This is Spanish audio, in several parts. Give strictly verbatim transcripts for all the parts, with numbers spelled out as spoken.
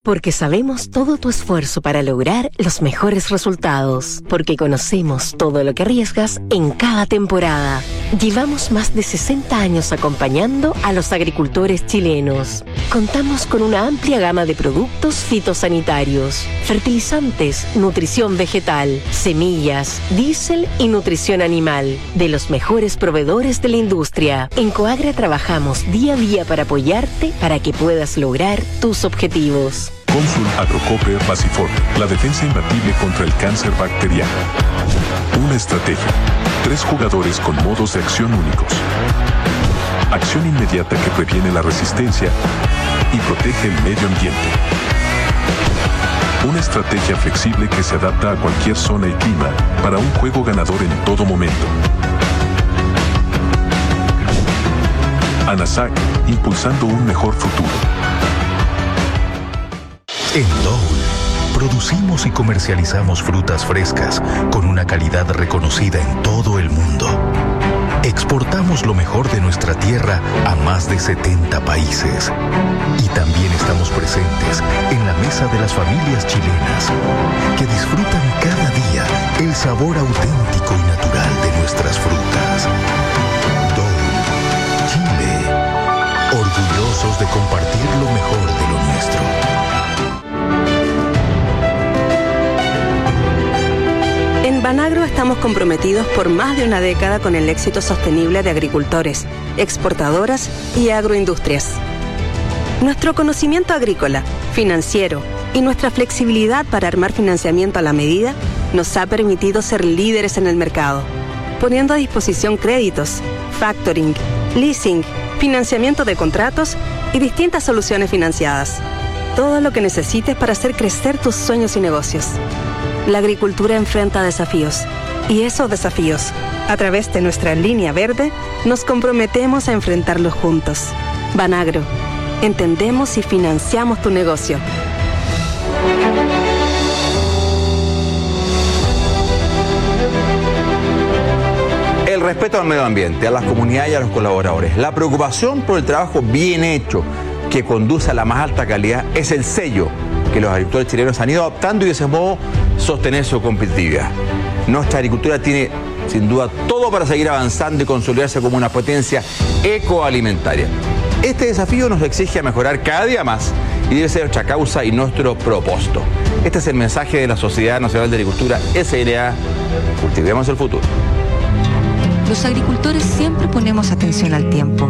Porque sabemos todo tu esfuerzo para lograr los mejores resultados. Porque conocemos todo lo que arriesgas en cada temporada. Llevamos más de sesenta años acompañando a los agricultores chilenos. Contamos con una amplia gama de productos fitosanitarios, fertilizantes, nutrición vegetal, semillas, diésel y nutrición animal, de los mejores proveedores de la industria. En Coagra trabajamos día a día para apoyarte para que puedas lograr tus objetivos. Consul Agrocoper Basiforte, la defensa imbatible contra el cáncer bacteriano. Una estrategia. Tres jugadores con modos de acción únicos. Acción inmediata que previene la resistencia y protege el medio ambiente. Una estrategia flexible que se adapta a cualquier zona y clima para un juego ganador en todo momento. ANASAC, impulsando un mejor futuro. En Dole, producimos y comercializamos frutas frescas con una calidad reconocida en todo el mundo. Exportamos lo mejor de nuestra tierra a más de setenta países. Y también estamos presentes en la mesa de las familias chilenas, que disfrutan cada día el sabor auténtico y natural de nuestras frutas. Dole, Chile, orgullosos de compartir lo mejor de lo nuestro. En Banagro estamos comprometidos por más de una década con el éxito sostenible de agricultores, exportadoras y agroindustrias. Nuestro conocimiento agrícola, financiero y nuestra flexibilidad para armar financiamiento a la medida nos ha permitido ser líderes en el mercado, poniendo a disposición créditos, factoring, leasing, financiamiento de contratos y distintas soluciones financiadas. Todo lo que necesites para hacer crecer tus sueños y negocios. La agricultura enfrenta desafíos y esos desafíos, a través de nuestra línea verde, nos comprometemos a enfrentarlos juntos. Banagro, entendemos y financiamos tu negocio. El respeto al medio ambiente, a las comunidades y a los colaboradores. La preocupación por el trabajo bien hecho que conduce a la más alta calidad es el sello que los agricultores chilenos han ido adoptando y de ese modo sostener su competitividad. Nuestra agricultura tiene sin duda todo para seguir avanzando y consolidarse como una potencia ecoalimentaria. Este desafío nos exige a mejorar cada día más y debe ser nuestra causa y nuestro propósito. Este es el mensaje de la Sociedad Nacional de Agricultura, S N A. Cultivemos el futuro. Los agricultores siempre ponemos atención al tiempo.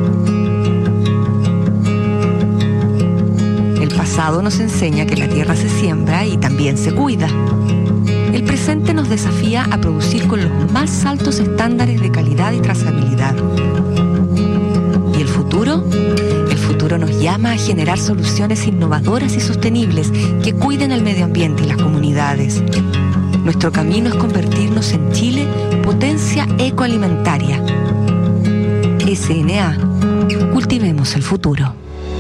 El pasado nos enseña que la tierra se siembra y también se cuida. El presente nos desafía a producir con los más altos estándares de calidad y trazabilidad. ¿Y el futuro? El futuro nos llama a generar soluciones innovadoras y sostenibles que cuiden el medio ambiente y las comunidades. Nuestro camino es convertirnos en Chile potencia ecoalimentaria. S N A. Cultivemos el futuro.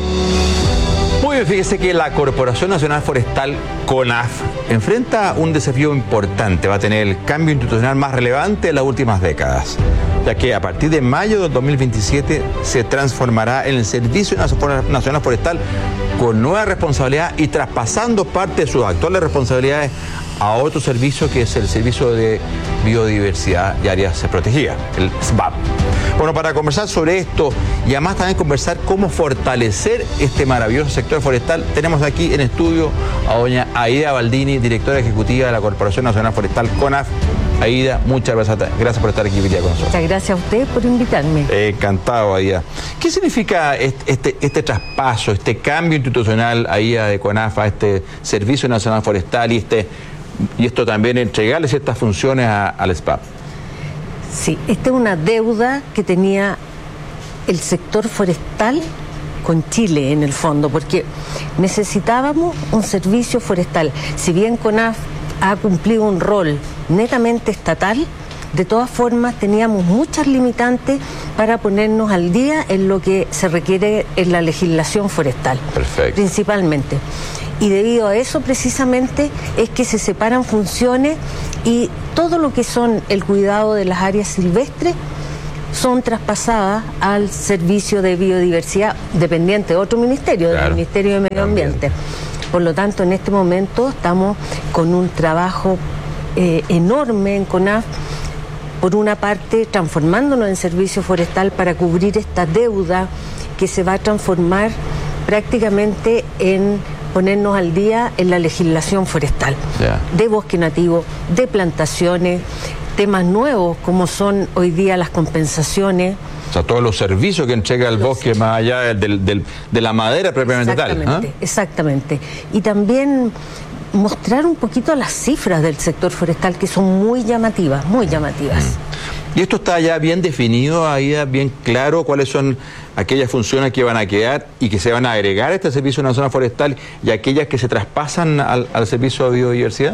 Muy bien, fíjese que la Corporación Nacional Forestal, CONAF, enfrenta un desafío importante. Va a tener el cambio institucional más relevante de las últimas décadas, ya que a partir de mayo del dos mil veintisiete se transformará en el Servicio Nacional Forestal con nueva responsabilidad y traspasando parte de sus actuales responsabilidades a otro servicio que es el Servicio de Biodiversidad y Áreas Protegidas, el S B A P. Bueno, para conversar sobre esto y además también conversar cómo fortalecer este maravilloso sector forestal, tenemos aquí en estudio a doña Aida Baldini, directora ejecutiva de la Corporación Nacional Forestal, CONAF. Aida, muchas gracias, gracias por estar aquí hoy día con nosotros. Muchas gracias a usted por invitarme. Eh, encantado, Aida. ¿Qué significa este, este, este traspaso, este cambio institucional, Aida, de CONAF a este Servicio Nacional Forestal y este y esto también entregarle ciertas funciones a, al S B A P? Sí, esta es una deuda que tenía el sector forestal con Chile en el fondo, porque necesitábamos un servicio forestal. Si bien CONAF ha cumplido un rol netamente estatal, de todas formas teníamos muchas limitantes para ponernos al día en lo que se requiere en la legislación forestal. Perfecto. Principalmente. Y debido a eso precisamente es que se separan funciones y todo lo que son el cuidado de las áreas silvestres son traspasadas al Servicio de Biodiversidad, dependiente de otro ministerio, claro, del Ministerio de Medio Ambiente. Por lo tanto, en este momento estamos con un trabajo eh, enorme en CONAF, por una parte transformándonos en servicio forestal para cubrir esta deuda que se va a transformar prácticamente en ponernos al día en la legislación forestal, yeah. de bosque nativo, de plantaciones, temas nuevos como son hoy día las compensaciones. O sea, todos los servicios que entrega el los, bosque más allá del, del, de la madera propiamente tal. Exactamente, ¿eh? exactamente. Y también mostrar un poquito las cifras del sector forestal que son muy llamativas, muy llamativas. ¿Y esto está ya bien definido, ahí bien claro cuáles son aquellas funciones que van a quedar y que se van a agregar a este servicio de una zona forestal y aquellas que se traspasan al, al servicio de biodiversidad?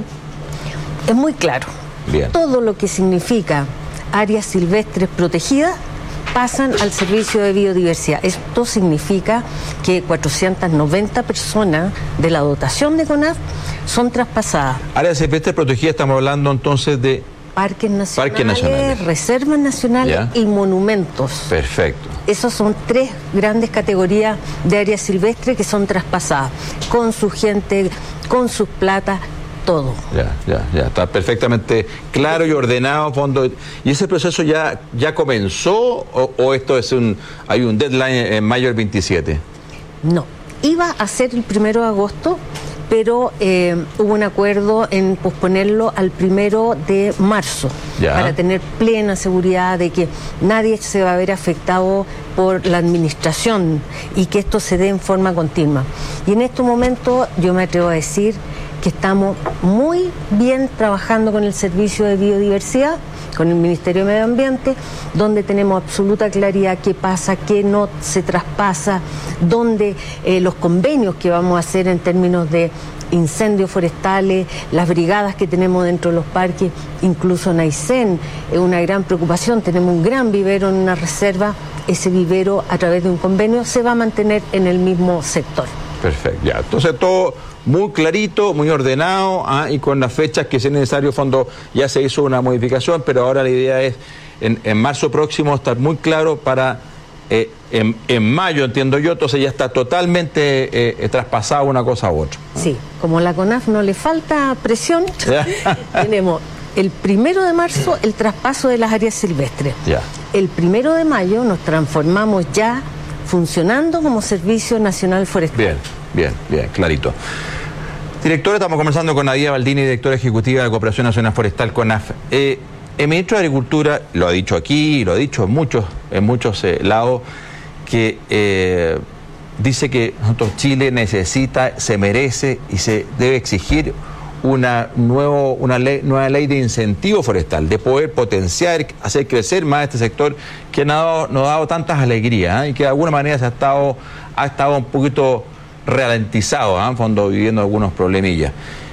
Es muy claro. Bien. Todo lo que significa áreas silvestres protegidas pasan al servicio de biodiversidad. Esto significa que cuatrocientas noventa personas de la dotación de CONAF son traspasadas. Áreas silvestres protegidas, estamos hablando entonces de Parques nacionales, Parques nacionales. reservas nacionales ¿Ya? y monumentos. Perfecto. Esas son tres grandes categorías de áreas silvestres que son traspasadas, con su gente, con sus platas, todo. Ya, ya, ya, está perfectamente claro y ordenado, fondo. ¿Y ese proceso ya, ya comenzó o, o esto es un, hay un deadline en mayo del veintisiete? No, iba a ser el primero de agosto, pero eh, hubo un acuerdo en posponerlo al primero de marzo, ya. para tener plena seguridad de que nadie se va a ver afectado por la administración y que esto se dé en forma continua. Y en este momento yo me atrevo a decir que estamos muy bien trabajando con el Servicio de Biodiversidad, con el Ministerio de Medio Ambiente, donde tenemos absoluta claridad qué pasa, qué no se traspasa, donde eh, los convenios que vamos a hacer en términos de incendios forestales, las brigadas que tenemos dentro de los parques, incluso en Aysén, es una gran preocupación, tenemos un gran vivero en una reserva, ese vivero a través de un convenio se va a mantener en el mismo sector. Perfecto, ya, entonces todo muy clarito, muy ordenado, ¿ah? y con las fechas que sea necesario, fondo ya se hizo una modificación, pero ahora la idea es en, en marzo próximo estar muy claro para eh, en, en mayo, entiendo yo, entonces ya está totalmente eh, traspasado una cosa u otra. Sí, como la CONAF no le falta presión, tenemos el primero de marzo el traspaso de las áreas silvestres. Ya. El primero de mayo nos transformamos ya funcionando como Servicio Nacional Forestal. Bien, bien, bien, clarito. Directora, estamos conversando con Nadia Baldini, directora ejecutiva de Cooperación Nacional Forestal, CONAF. Eh, el ministro de Agricultura lo ha dicho aquí, lo ha dicho en muchos, en muchos eh, lados, que eh, dice que Chile necesita, se merece y se debe exigir una, nuevo, una ley, nueva ley de incentivo forestal, de poder potenciar, hacer crecer más este sector que nos ha dado, nos ha dado tantas alegrías, ¿eh? y que de alguna manera se ha estado, ha estado un poquito ralentizado, ¿eh? en fondo viviendo algunos problemillas.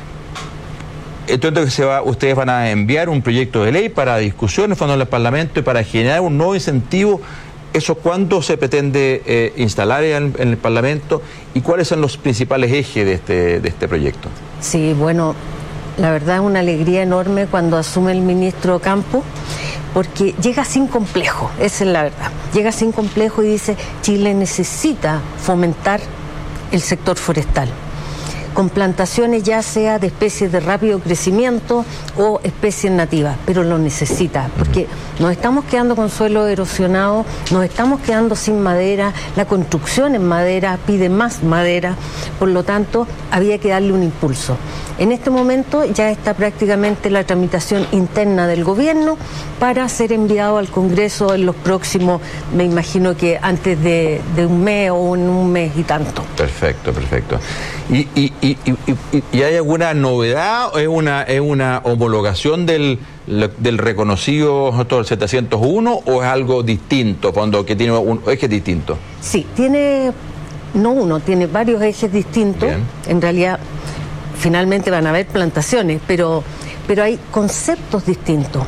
Entonces que se va, ustedes van a enviar un proyecto de ley para discusión en fondo en el Parlamento y para generar un nuevo incentivo. ¿Eso cuándo se pretende eh, instalar en, en el Parlamento y cuáles son los principales ejes de este, de este proyecto? Sí, bueno, la verdad es una alegría enorme cuando asume el ministro Campo, porque llega sin complejo, esa es la verdad. Llega sin complejo y dice, Chile necesita fomentar el sector forestal, con plantaciones ya sea de especies de rápido crecimiento o especies nativas, pero lo necesita, porque nos estamos quedando con suelo erosionado, nos estamos quedando sin madera, la construcción en madera pide más madera, por lo tanto había que darle un impulso. En este momento ya está prácticamente la tramitación interna del gobierno para ser enviado al Congreso en los próximos, me imagino que antes de, de un mes o en un mes y tanto. Perfecto, perfecto. ¿Y, y, y, y, y hay alguna novedad? ¿Es una, es una homologación del, del reconocido setecientos uno o es algo distinto, cuando que tiene un eje distinto? Sí, tiene, no uno, tiene varios ejes distintos. Bien. En realidad, finalmente van a haber plantaciones, pero, pero hay conceptos distintos.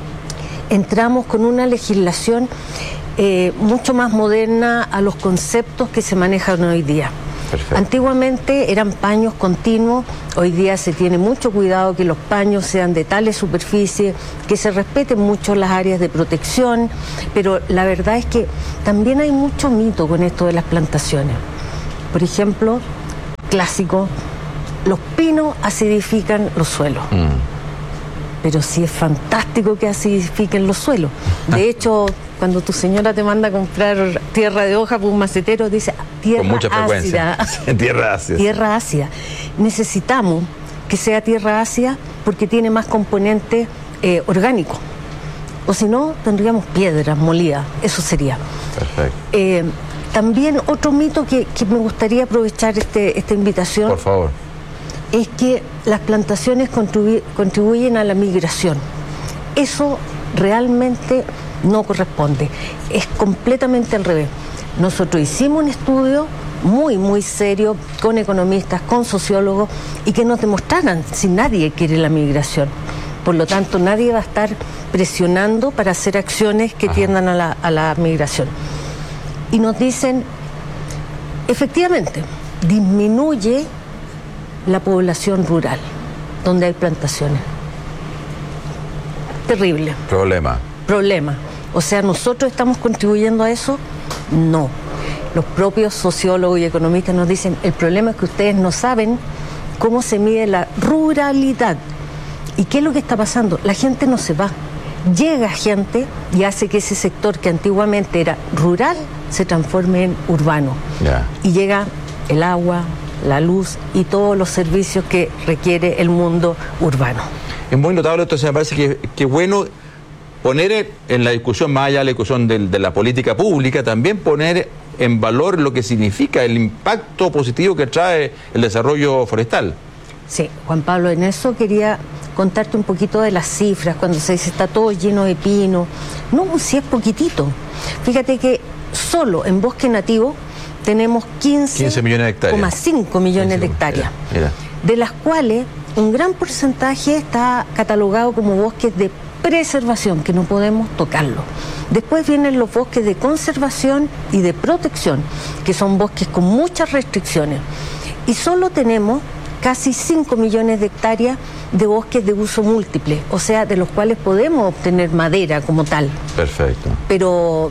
Entramos con una legislación eh, mucho más moderna a los conceptos que se manejan hoy día. Perfecto. Antiguamente eran paños continuos, hoy día se tiene mucho cuidado que los paños sean de tales superficies, que se respeten mucho las áreas de protección, pero la verdad es que también hay mucho mito con esto de las plantaciones. Por ejemplo, clásico, los pinos acidifican los suelos. Mm. Pero sí es fantástico que acidifiquen los suelos. De hecho, cuando tu señora te manda a comprar tierra de hoja por un macetero, dice tierra con mucha frecuencia. ácida. Tierra ácida. Tierra ácida. Necesitamos que sea tierra ácida porque tiene más componente eh, orgánico. O si no, tendríamos piedras molidas. Eso sería. Perfecto. Eh, también otro mito que, que me gustaría aprovechar este, esta invitación. Por favor. Es que las plantaciones contribu- contribuyen a la migración. Eso realmente no corresponde. Es completamente al revés. Nosotros hicimos un estudio muy, muy serio con economistas, con sociólogos, y que nos demostraran si nadie quiere la migración. Por lo tanto, nadie va a estar presionando para hacer acciones que Ajá. tiendan a la, a la migración. Y nos dicen, efectivamente, disminuye la población rural, donde hay plantaciones. Terrible. Problema. Problema. O sea, ¿nosotros estamos contribuyendo a eso? No. Los propios sociólogos y economistas nos dicen, el problema es que ustedes no saben cómo se mide la ruralidad. ¿Y qué es lo que está pasando? La gente no se va. Llega gente y hace que ese sector que antiguamente era rural se transforme en urbano. Yeah. Y llega el agua, la luz y todos los servicios que requiere el mundo urbano. Es muy notable, entonces me parece que, que bueno poner en la discusión, más allá de la discusión de, de la política pública, también poner en valor lo que significa el impacto positivo que trae el desarrollo forestal. Sí, Juan Pablo, en eso quería contarte un poquito de las cifras, cuando se dice está todo lleno de pino. No, si es poquitito. Fíjate que solo en bosque nativo tenemos quince coma cinco millones de hectáreas, Mira. de las cuales un gran porcentaje está catalogado como bosques de preservación, que no podemos tocarlo. Después vienen los bosques de conservación y de protección, que son bosques con muchas restricciones. Y solo tenemos casi cinco millones de hectáreas de bosques de uso múltiple, o sea, de los cuales podemos obtener madera como tal. Perfecto. Pero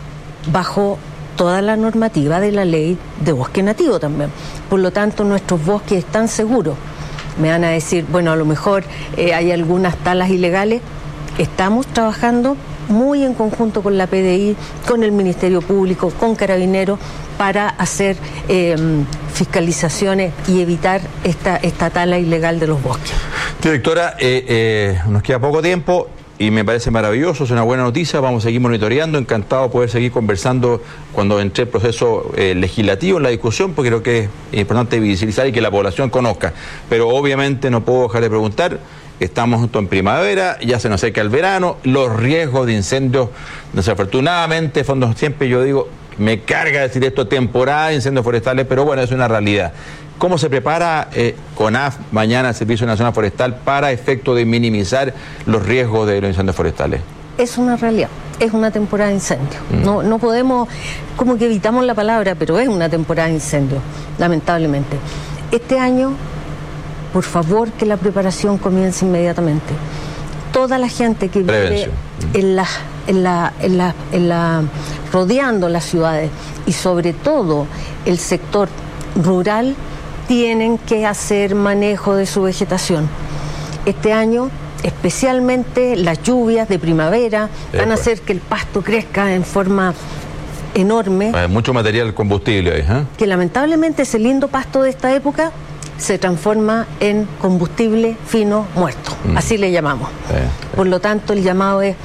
bajo toda la normativa de la ley de bosque nativo también. Por lo tanto, nuestros bosques están seguros. Me van a decir, bueno, a lo mejor eh, hay algunas talas ilegales. Estamos trabajando muy en conjunto con la P D I, con el Ministerio Público, con Carabineros, para hacer eh, fiscalizaciones y evitar esta, esta tala ilegal de los bosques. Directora, eh, eh, nos queda poco tiempo y me parece maravilloso, es una buena noticia, vamos a seguir monitoreando, encantado de poder seguir conversando cuando entre el proceso eh, legislativo en la discusión, porque creo que es importante visibilizar y que la población conozca, pero obviamente no puedo dejar de preguntar. Estamos en primavera, ya se nos acerca el verano, los riesgos de incendios, desafortunadamente, fondos siempre yo digo, me carga decir esto, temporada de incendios forestales, pero bueno, es una realidad. ¿Cómo se prepara eh, CONAF mañana, el Servicio Nacional Forestal, para efecto de minimizar los riesgos de los incendios forestales? Es una realidad, es una temporada de incendio. Mm. No, no podemos, como que evitamos la palabra, pero es una temporada de incendio, lamentablemente. Este año, por favor, que la preparación comience inmediatamente. Toda la gente que vive en la, en la, en la, en la, rodeando las ciudades y sobre todo el sector rural tienen que hacer manejo de su vegetación. Este año, especialmente las lluvias de primavera, Epa. van a hacer que el pasto crezca en forma enorme. Hay mucho material combustible ahí, ¿eh? Que lamentablemente ese lindo pasto de esta época se transforma en combustible fino muerto, mm. así le llamamos. Sí, sí. Por lo tanto, el llamado es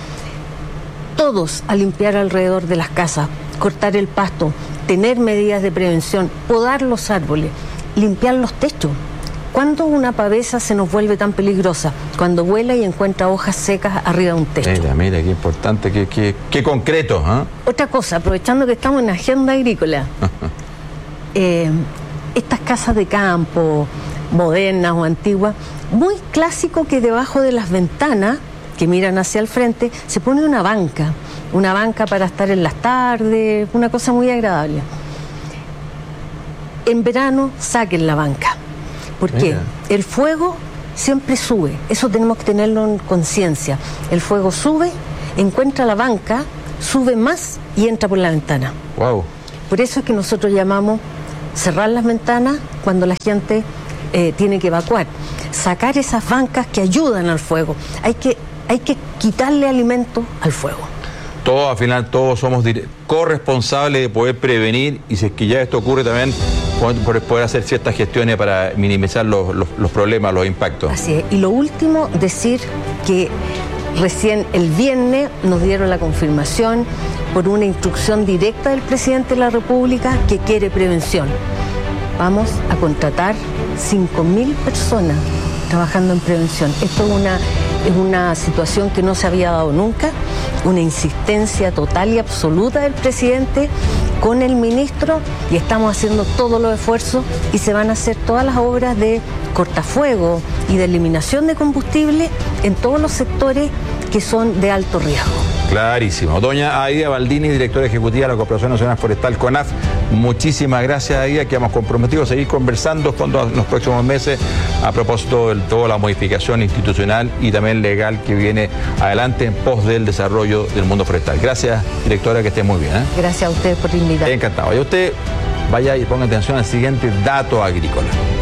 todos a limpiar alrededor de las casas, cortar el pasto, tener medidas de prevención, podar los árboles, limpiar los techos. ¿Cuándo una pavesa se nos vuelve tan peligrosa? Cuando vuela y encuentra hojas secas arriba de un techo. Mira, mira, qué importante, qué, qué, qué concreto. ¿eh? Otra cosa, aprovechando que estamos en agenda agrícola, eh, estas casas de campo, modernas o antiguas, muy clásico que debajo de las ventanas, que miran hacia el frente, se pone una banca, una banca para estar en las tardes, una cosa muy agradable. En verano saquen la banca, porque Mira. el fuego siempre sube, eso tenemos que tenerlo en conciencia. El fuego sube, encuentra la banca, sube más y entra por la ventana. Wow. Por eso es que nosotros llamamos cerrar las ventanas cuando la gente eh, tiene que evacuar. Sacar esas bancas que ayudan al fuego. Hay que, hay que quitarle alimento al fuego. Todos, al final, todos somos corresponsables de poder prevenir, y si es que ya esto ocurre también, poder hacer ciertas gestiones para minimizar los, los, los problemas, los impactos. Así es. Y lo último, decir que recién el viernes nos dieron la confirmación por una instrucción directa del presidente de la República que quiere prevención. Vamos a contratar cinco mil personas trabajando en prevención. Esto es una, es una situación que no se había dado nunca, una insistencia total y absoluta del presidente con el ministro, y estamos haciendo todos los esfuerzos y se van a hacer todas las obras de cortafuego y de eliminación de combustible en todos los sectores que son de alto riesgo. Clarísimo. Doña Aida Baldini, directora ejecutiva de la Corporación Nacional Forestal, CONAF, muchísimas gracias, Aida, que hemos comprometido a seguir conversando en los próximos meses a propósito de toda la modificación institucional y también legal que viene adelante en pos del desarrollo del mundo forestal. Gracias, directora, que esté muy bien. ¿eh? Gracias a usted por invitarme. Encantado. Y usted vaya y ponga atención al siguiente dato agrícola.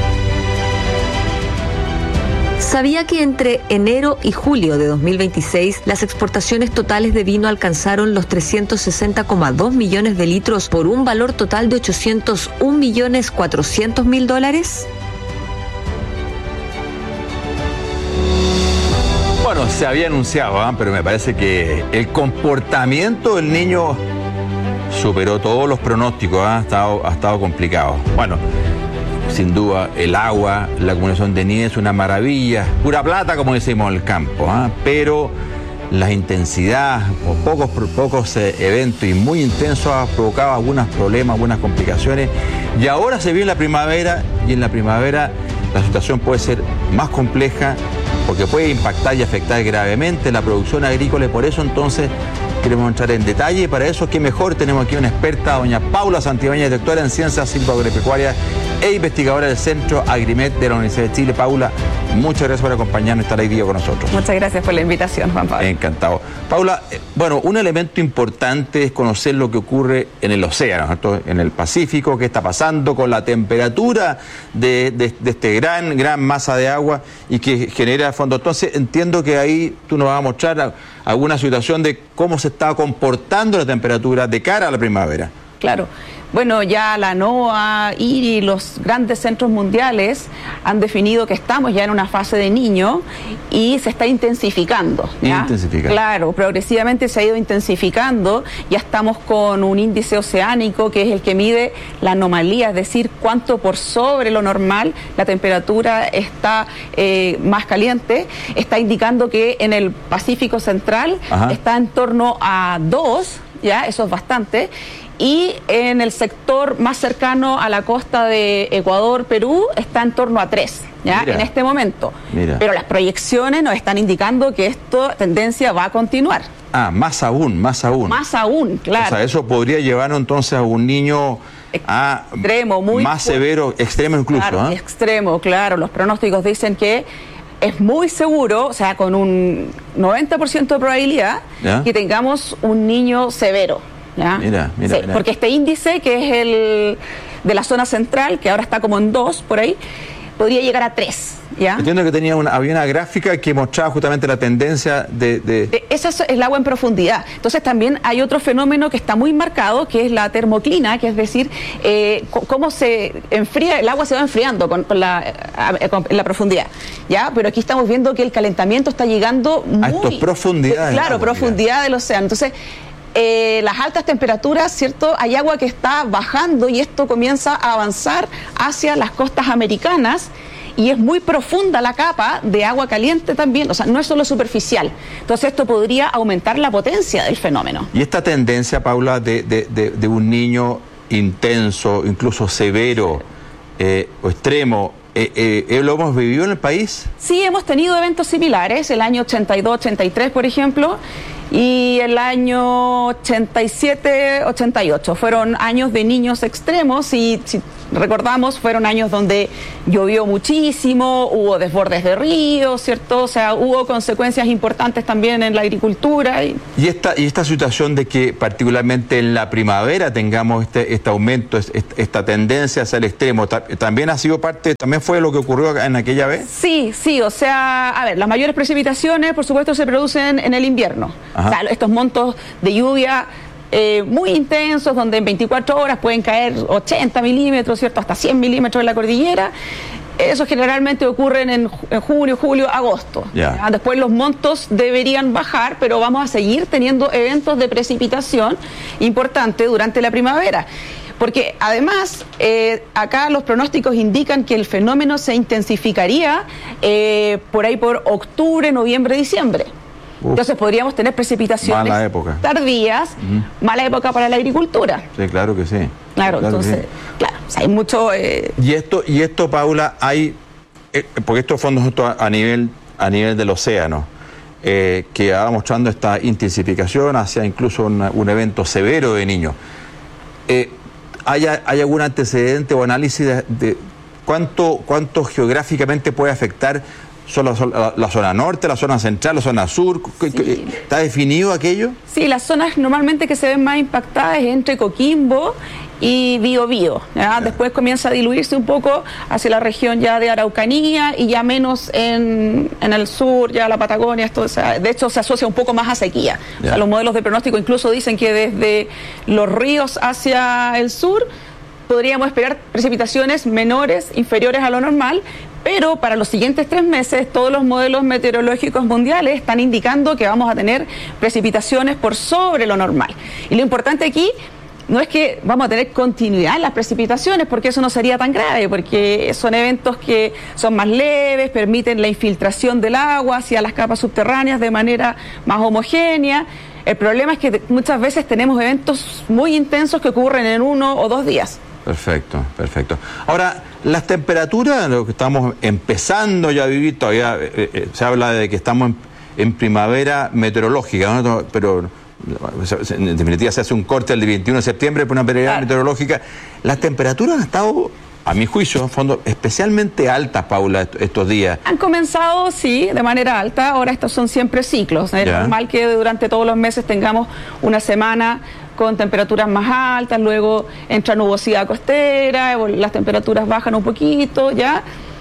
¿Sabía que entre enero y julio de dos mil veintiséis las exportaciones totales de vino alcanzaron los trescientos sesenta coma dos millones de litros por un valor total de ochocientos un millones cuatrocientos mil dólares? Bueno, se había anunciado, ¿eh? pero me parece que el comportamiento del niño superó todos los pronósticos, ¿eh? ha estado, ha estado complicado. Bueno, sin duda, el agua, la acumulación de nieve es una maravilla, pura plata, como decimos en el campo, ¿eh? pero la intensidad, o pocos, pocos eh, eventos y muy intensos ha provocado algunos problemas, algunas complicaciones, y ahora se viene la primavera, y en la primavera la situación puede ser más compleja, porque puede impactar y afectar gravemente la producción agrícola, y por eso entonces queremos entrar en detalle, y para eso, qué mejor, tenemos aquí una experta, doña Paula Santibáñez, doctora en Ciencias Silvagropecuarias e investigadora del Centro Agrimet de la Universidad de Chile. Paula, muchas gracias por acompañarnos y estar ahí día con nosotros. Muchas gracias por la invitación, Juan Pablo. Encantado. Paula, bueno, un elemento importante es conocer lo que ocurre en el océano, ¿cierto? En el Pacífico, qué está pasando con la temperatura de, de, de este gran, gran masa de agua y que genera fondo. Entonces, entiendo que ahí tú nos vas a mostrar alguna situación de cómo se está comportando la temperatura de cara a la primavera. Claro. Bueno, ya la NOAA, I R I, los grandes centros mundiales han definido que estamos ya en una fase de Niño y se está intensificando, ¿ya? Intensificando. Claro, progresivamente se ha ido intensificando. Ya estamos con un índice oceánico que es el que mide la anomalía, es decir, cuánto por sobre lo normal la temperatura está eh, más caliente. Está indicando que en el Pacífico Central Ajá. está en torno a dos, ya, eso es bastante. Y en el sector más cercano a la costa de Ecuador, Perú, está en torno a tres, ¿ya? Mira, en este momento. Mira. Pero las proyecciones nos están indicando que esta tendencia va a continuar. Ah, más aún, más aún. Más aún, claro. O sea, eso podría llevarnos entonces a un niño a extremo, muy más severo, extremo incluso. Claro, ¿eh? extremo, claro. Los pronósticos dicen que es muy seguro, o sea, con un noventa por ciento de probabilidad, ¿ya? que tengamos un niño severo. ¿Ya? Mira, mira, sí, mira. Porque este índice, que es el de la zona central, que ahora está como en dos por ahí, podría llegar a tres. ¿Ya? Entiendo que tenía una, había una gráfica que mostraba justamente la tendencia de, de... de... Esa es el agua en profundidad. Entonces también hay otro fenómeno que está muy marcado, que es la termoclina, que es decir, eh, cómo se enfría, el agua se va enfriando con, con la, con la profundidad. ¿Ya? Pero aquí estamos viendo que el calentamiento está llegando muy... A estos profundidades. Claro, profundidad del océano. Entonces... Eh, las altas temperaturas, ¿cierto? Hay agua que está bajando y esto comienza a avanzar hacia las costas americanas y es muy profunda la capa de agua caliente también, o sea, no es solo superficial. Entonces esto podría aumentar la potencia del fenómeno. Y esta tendencia, Paula, de, de, de, de un niño intenso, incluso severo eh, o extremo, Eh, eh, ¿lo hemos vivido en el país? Sí, hemos tenido eventos similares, el año ochenta y dos, ochenta y tres, por ejemplo, y el año ochenta y siete, ochenta y ocho. Fueron años de niños extremos y si recordamos, fueron años donde llovió muchísimo, hubo desbordes de ríos, ¿cierto? O sea, hubo consecuencias importantes también en la agricultura. Y, y, esta, y esta situación de que particularmente en la primavera tengamos este, este aumento, este, esta tendencia hacia el extremo, ¿también ha sido parte, también fue lo que ocurrió en aquella vez? Sí, sí, o sea, a ver, las mayores precipitaciones, por supuesto, se producen en el invierno. Ajá. O sea, estos montos de lluvia eh, muy intensos, donde en veinticuatro horas pueden caer ochenta milímetros, ¿cierto? Hasta cien milímetros en la cordillera. Eso generalmente ocurren en, en junio, julio, agosto. Yeah. Después los montos deberían bajar, pero vamos a seguir teniendo eventos de precipitación importantes durante la primavera. Porque además, eh, acá los pronósticos indican que el fenómeno se intensificaría eh, por ahí por octubre, noviembre, diciembre. Uf. Entonces podríamos tener precipitaciones mala época. tardías, uh-huh. mala época para la agricultura. Sí, claro que sí. Claro, claro entonces, sí. claro, o sea, hay mucho... Eh... Y esto, y esto, Paula, hay, eh, porque estos fondos a, a nivel a nivel del océano, eh, que va mostrando esta intensificación hacia incluso una, un evento severo de niños. Eh, ¿hay, ¿Hay algún antecedente o análisis de, de cuánto, cuánto geográficamente puede afectar ¿Son la, la, la zona norte, la zona central, la zona sur? Sí. ¿Está definido aquello? Sí, las zonas normalmente que se ven más impactadas es entre Coquimbo y Biobío. ¿Ya? Después comienza a diluirse un poco hacia la región ya de Araucanía y ya menos en, en el sur, ya la Patagonia. Esto, o sea, de hecho, se asocia un poco más a sequía. O sea, los modelos de pronóstico incluso dicen que desde los ríos hacia el sur podríamos esperar precipitaciones menores, inferiores a lo normal, pero para los siguientes tres meses todos los modelos meteorológicos mundiales están indicando que vamos a tener precipitaciones por sobre lo normal. Y lo importante aquí no es que vamos a tener continuidad en las precipitaciones, porque eso no sería tan grave, porque son eventos que son más leves, permiten la infiltración del agua hacia las capas subterráneas de manera más homogénea. El problema es que muchas veces tenemos eventos muy intensos que ocurren en uno o dos días. Perfecto, perfecto. Ahora, las temperaturas, lo que estamos empezando ya a vivir, todavía eh, eh, se habla de que estamos en, en primavera meteorológica, ¿no? Pero en definitiva se hace un corte el veintiuno de septiembre por una primavera claro. meteorológica. Las temperaturas han estado, a mi juicio, en fondo, especialmente altas, Paula, estos días. Han comenzado, sí, de manera alta. Ahora estos son siempre ciclos. Es ya. normal que durante todos los meses tengamos una semana con temperaturas más altas, luego entra nubosidad costera, las temperaturas bajan un poquito, ¿ya?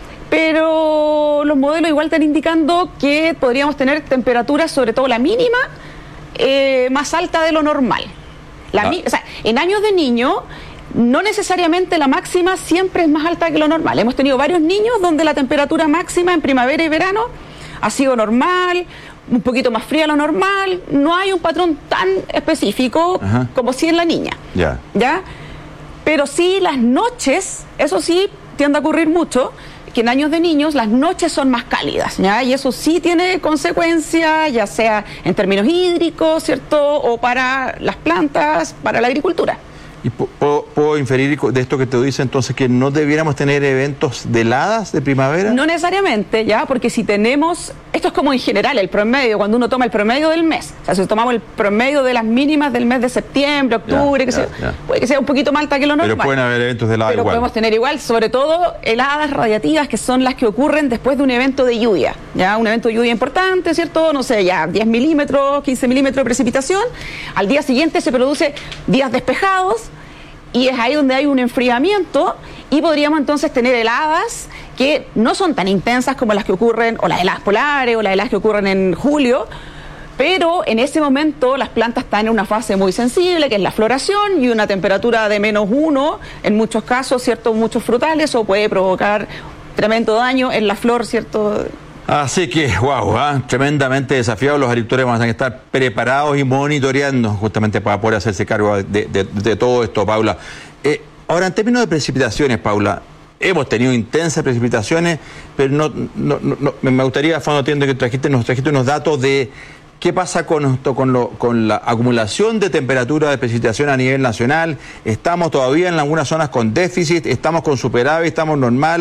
Pero los modelos igual están indicando que podríamos tener temperaturas, sobre todo la mínima, eh, más alta de lo normal. La, ah. O sea, en años de niño, no necesariamente la máxima siempre es más alta que lo normal. Hemos tenido varios niños donde la temperatura máxima en primavera y verano ha sido normal, un poquito más fría de lo normal. No hay un patrón tan específico Ajá. como si en la niña. Ya. ¿Ya? Pero sí las noches, eso sí tiende a ocurrir mucho, que en años de niños las noches son más cálidas, ¿ya? Y eso sí tiene consecuencias, ya sea en términos hídricos, ¿cierto? O para las plantas, para la agricultura. ¿Y puedo, puedo inferir de esto que te dice entonces que no debiéramos tener eventos de heladas de primavera? No necesariamente, ya, porque si tenemos, esto es como en general el promedio, cuando uno toma el promedio del mes, o sea, si tomamos el promedio de las mínimas del mes de septiembre, octubre, ya, que ya, sea, ya. puede que sea un poquito más alta que lo normal. Pero pueden haber eventos de helada Pero igual. podemos tener igual, sobre todo heladas radiativas, que son las que ocurren después de un evento de lluvia, ya, un evento de lluvia importante, ¿cierto? No sé, ya diez milímetros, quince milímetros de precipitación, al día siguiente se produce días despejados, y es ahí donde hay un enfriamiento y podríamos entonces tener heladas que no son tan intensas como las que ocurren, o las heladas polares, o las heladas que ocurren en julio, pero en ese momento las plantas están en una fase muy sensible, que es la floración, y una temperatura de menos uno, en muchos casos, ¿cierto? Muchos frutales, o puede provocar tremendo daño en la flor, ¿cierto? Así que, wow, ¿eh? tremendamente desafiados. Los agricultores van a tener que estar preparados y monitoreando justamente para poder hacerse cargo de, de, de todo esto, Paula. Eh, ahora, en términos de precipitaciones, Paula, hemos tenido intensas precipitaciones, pero no, no, no, me gustaría, a fondo, entiendo que trajiste, nos trajiste unos datos de qué pasa con, esto, con, lo, con la acumulación de temperatura de precipitación a nivel nacional. Estamos todavía en algunas zonas con déficit, estamos con superávit, estamos normal.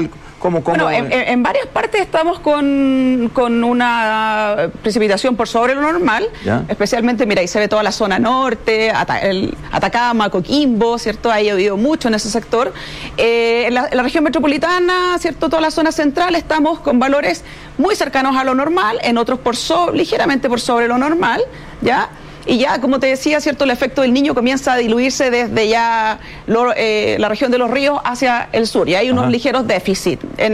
¿Cómo, cómo? Bueno, en, en varias partes estamos con, con una precipitación por sobre lo normal, ¿ya? Especialmente, mira, ahí se ve toda la zona norte, Ata, el, Atacama, Coquimbo, ¿cierto? Ahí ha llovido mucho en ese sector. Eh, en, la, en la región metropolitana, ¿cierto? Toda la zona central estamos con valores muy cercanos a lo normal, en otros por sobre, ligeramente por sobre lo normal, ¿ya? Y ya, como te decía, cierto, el efecto del Niño comienza a diluirse desde ya lo, eh, la región de los ríos hacia el sur, y hay unos Ajá. ligeros déficits. En